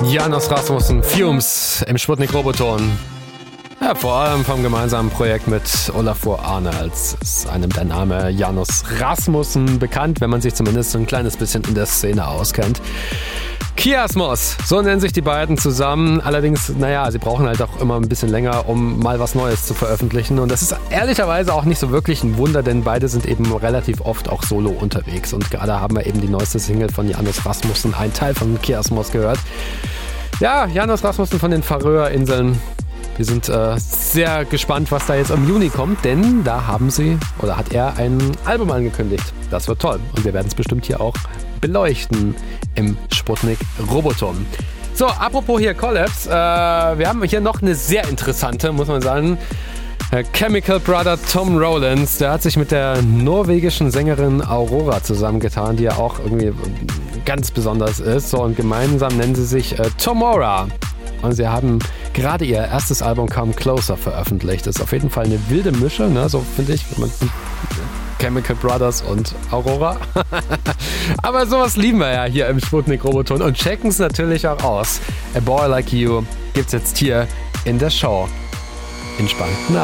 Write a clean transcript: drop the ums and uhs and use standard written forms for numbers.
János Rasmussen, Fumes im Sputnik Roboton. Ja, vor allem vom gemeinsamen Projekt mit Olafur Arnalds ist einem der Name János Rasmussen bekannt, wenn man sich zumindest so ein kleines bisschen in der Szene auskennt. Kiasmos, so nennen sich die beiden zusammen. Allerdings, sie brauchen halt auch immer ein bisschen länger, um mal was Neues zu veröffentlichen. Und das ist ehrlicherweise auch nicht so wirklich ein Wunder, denn beide sind eben relativ oft auch solo unterwegs. Und gerade haben wir eben die neueste Single von János Rasmussen, ein Teil von Kiasmos, gehört. Ja, János Rasmussen von den Färöerinseln. Wir sind sehr gespannt, was da jetzt im Juni kommt, denn da hat er ein Album angekündigt. Das wird toll und wir werden es bestimmt hier auch beleuchten im Sputnik Roboton. So, apropos hier Collabs, wir haben hier noch eine sehr interessante, muss man sagen. Chemical Brother Tom Rowlands, der hat sich mit der norwegischen Sängerin Aurora zusammengetan, die ja auch irgendwie ganz besonders ist. So, und gemeinsam nennen sie sich Tomorrow. Und sie haben gerade ihr erstes Album Come Closer veröffentlicht. Das ist auf jeden Fall eine wilde Mische, ne? So finde ich. Chemical Brothers und Aurora. Aber sowas lieben wir ja hier im Sputnik Roboton und checken es natürlich auch aus. A Boy Like You gibt's jetzt hier in der Show. Entspannt.